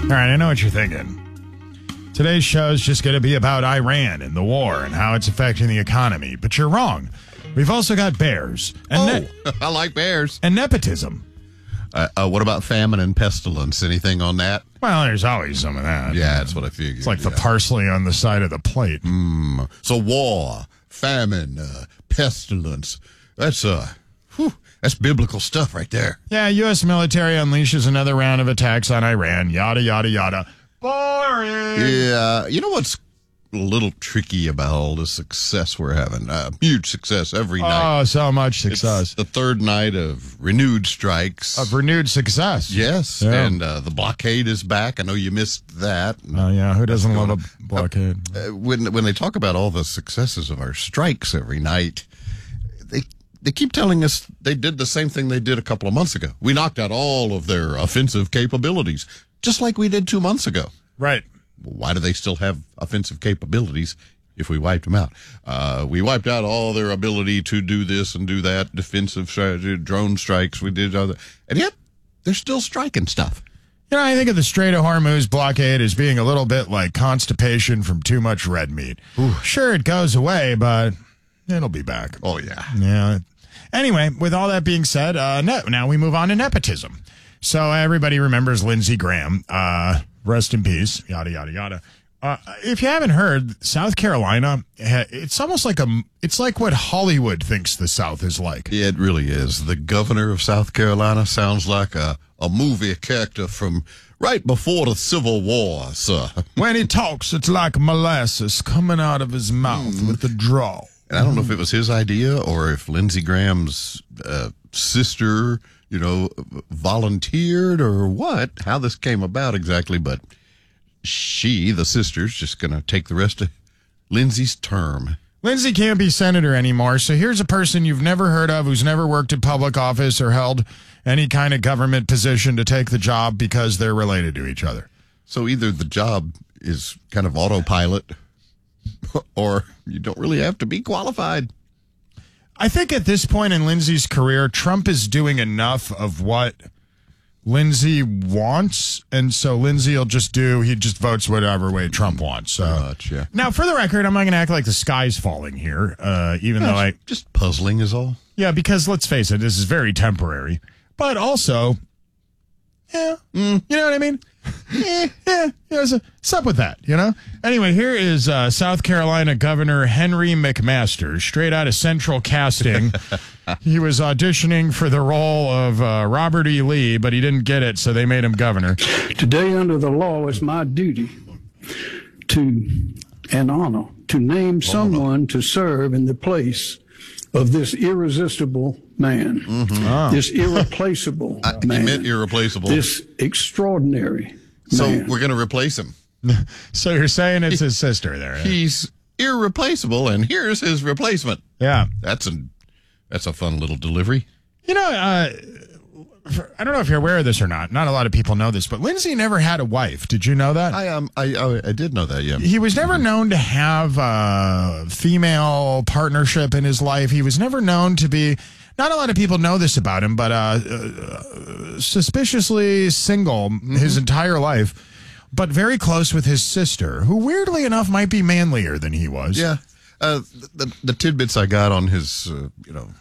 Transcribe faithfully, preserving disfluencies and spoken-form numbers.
All right, I know what you're thinking. Today's show is just going to be about Iran and the war and how it's affecting the economy. But you're wrong. We've also got bears. And oh, ne- I like bears. And nepotism. Uh, uh, what about famine and pestilence? Anything on that? Well, there's always some of that. Yeah, that's what I figured. It's like yeah. the parsley on the side of the plate. Mm. So war, famine, uh, pestilence. That's uh, whew, that's biblical stuff right there. Yeah, U S military unleashes another round of attacks on Iran. Yada, yada, yada. Boring. Yeah, you know what's a little tricky about all the success we're having? Uh, huge success every night. Oh, so much success. It's the third night of renewed strikes. Of renewed success. Yes, Yeah. and uh, the blockade is back. I know you missed that. Oh, yeah, who doesn't love a blockade? Uh, when when they talk about all the successes of our strikes every night, they they keep telling us they did the same thing they did a couple of months ago. We knocked out all of their offensive capabilities, just like we did two months ago. Right. Why do they still have offensive capabilities if we wiped them out? Uh, we wiped out all their ability to do this and do that, defensive strategy, drone strikes. We did other, and yet they're still striking stuff. You know, I think of the Strait of Hormuz blockade as being a little bit like constipation from too much red meat. Ooh. Sure, it goes away, but it'll be back. Oh, yeah. Yeah. Anyway, with all that being said, uh, ne- now we move on to nepotism. So everybody remembers Lindsey Graham. Uh, rest in peace. Yada, yada, yada. Uh, if you haven't heard, South Carolina, it's almost like a, it's like what Hollywood thinks the South is like. It really is. The governor of South Carolina sounds like a, a movie character from right before the Civil War, sir. When he talks, it's like molasses coming out of his mouth mm. with a drawl. And I don't know if it was his idea or if Lindsey Graham's uh, sister, you know, volunteered or what, how this came about exactly, but she, the sister's, just going to take the rest of Lindsey's term. Lindsey can't be senator anymore, so here's a person you've never heard of who's never worked in public office or held any kind of government position to take the job because they're related to each other. So either the job is kind of autopilot or you don't really have to be qualified. I think at this point in Lindsey's career, Trump is doing enough of what Lindsey wants, and so Lindsey will just do, he just votes whatever way Trump wants. So. Much, yeah. Now, for the record, I'm not going to act like the sky's falling here, uh, even yeah, though I... Just puzzling is all. Yeah, because let's face it, this is very temporary. But also, yeah, mm, you know what I mean? yeah, yeah, yeah so, what's up with that, you know? Anyway, here is uh, South Carolina Governor Henry McMaster, straight out of Central Casting. He was auditioning for the role of uh, Robert E. Lee, but he didn't get it, so they made him governor. Today, under the law, it's my duty to, and honor, to name someone to serve in the place of this irresistible man, mm-hmm. oh. this irreplaceable I, man. You meant irreplaceable. This extraordinary so man. we're going to replace him. So you're saying it's his sister there. He's irreplaceable, and here's his replacement. Yeah. That's a, that's a fun little delivery. You know, uh, for, I don't know if you're aware of this or not. Not a lot of people know this, but Lindsey never had a wife. Did you know that? I um I I, I did know that, yeah. He was never known to have a female partnership in his life. He was never known to be, not a lot of people know this about him, but uh, uh, suspiciously single mm-hmm. his entire life, but very close with his sister, who weirdly enough might be manlier than he was. Yeah. Uh, the, the tidbits I got on his, uh, you know,